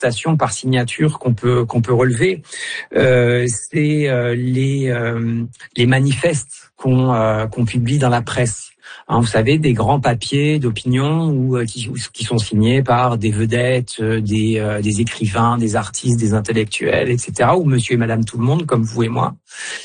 contestation par signature qu'on peut relever, c'est les manifestes qu'on publie dans la presse. Vous savez, des grands papiers d'opinion qui sont signés par des vedettes, des écrivains, des artistes, des intellectuels, etc. Ou monsieur et madame tout le monde, comme vous et moi.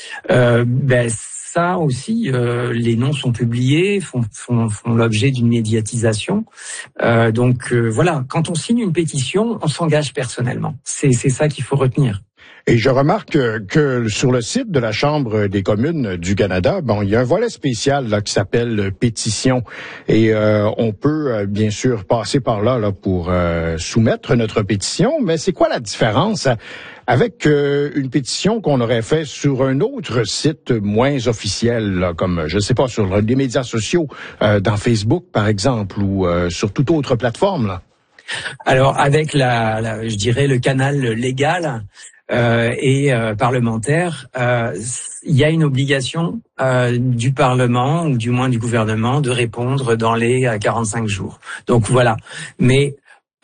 Ça aussi, les noms sont publiés, font l'objet d'une médiatisation. Donc voilà, quand on signe une pétition, on s'engage personnellement. C'est ça qu'il faut retenir. Et je remarque que sur le site de la Chambre des communes du Canada, il y a un volet spécial là qui s'appelle pétition, et on peut bien sûr passer par là pour soumettre notre pétition. Mais c'est quoi la différence avec une pétition qu'on aurait fait sur un autre site moins officiel, là, comme je sais pas, sur les médias sociaux, dans Facebook par exemple, ou sur toute autre plateforme là? Alors avec je dirais le canal légal et parlementaire, il y a une obligation du Parlement, ou du moins du gouvernement, de répondre dans les 45 jours. Donc voilà. Mais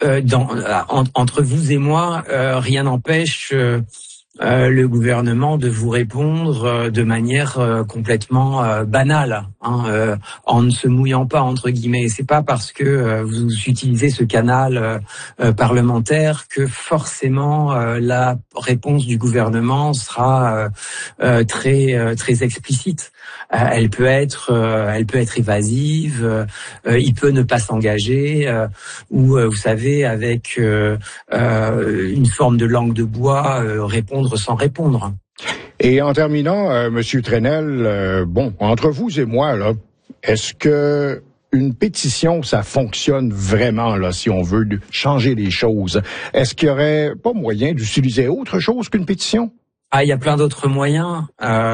entre vous et moi, rien n'empêche le gouvernement de vous répondre de manière complètement banale, en ne se mouillant pas, entre guillemets. C'est pas parce que vous utilisez ce canal parlementaire que forcément la réponse du gouvernement sera très explicite. Elle peut être évasive, il peut ne pas s'engager, ou vous savez, avec une forme de langue de bois, répondre sans répondre. Et en terminant, Monsieur Trenel, entre vous et moi, là, est-ce que une pétition, ça fonctionne vraiment, là, si on veut changer les choses? Est-ce qu'il y aurait pas moyen d'utiliser autre chose qu'une pétition? Il y a plein d'autres moyens,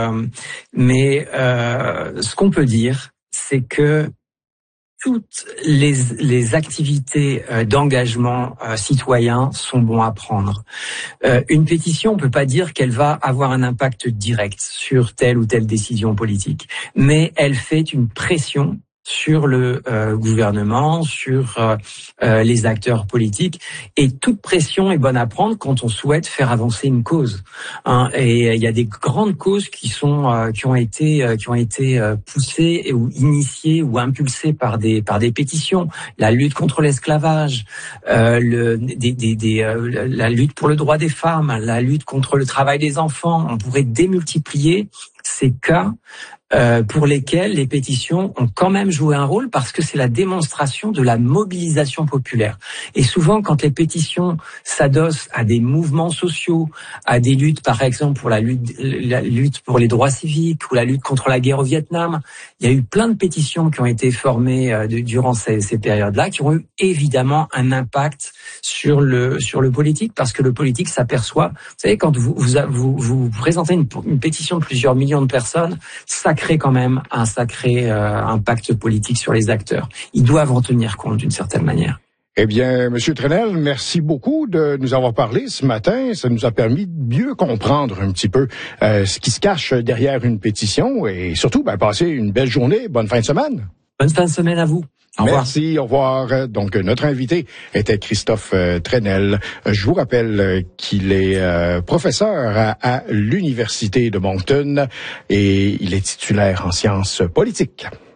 mais ce qu'on peut dire, c'est que toutes les activités d'engagement citoyen sont bons à prendre. Une pétition, on peut pas dire qu'elle va avoir un impact direct sur telle ou telle décision politique, mais elle fait une pression sur le gouvernement, sur les acteurs politiques, et toute pression est bonne à prendre quand on souhaite faire avancer une cause. Et il y a des grandes causes qui ont été poussées ou initiées ou impulsées par des pétitions. La lutte contre l'esclavage, la lutte pour le droit des femmes, la lutte contre le travail des enfants. On pourrait démultiplier ces cas pour lesquels les pétitions ont quand même joué un rôle, parce que c'est la démonstration de la mobilisation populaire. Et souvent, quand les pétitions s'adossent à des mouvements sociaux, à des luttes, par exemple pour la lutte pour les droits civiques ou la lutte contre la guerre au Vietnam, il y a eu plein de pétitions qui ont été formées durant ces périodes-là, qui ont eu évidemment un impact sur le politique, parce que le politique s'aperçoit, vous savez, quand vous présentez une pétition de plusieurs millions de personnes, ça crée quand même un sacré impact politique sur les acteurs. Ils doivent en tenir compte d'une certaine manière. Eh bien, Monsieur Trenel, merci beaucoup de nous avoir parlé ce matin. Ça nous a permis de mieux comprendre un petit peu ce qui se cache derrière une pétition, et surtout, passer une belle journée. Bonne fin de semaine. Bonne fin de semaine à vous. Au revoir. Merci, au revoir. Donc, notre invité était Christophe Trenel. Je vous rappelle qu'il est professeur à l'Université de Moncton et il est titulaire en sciences politiques.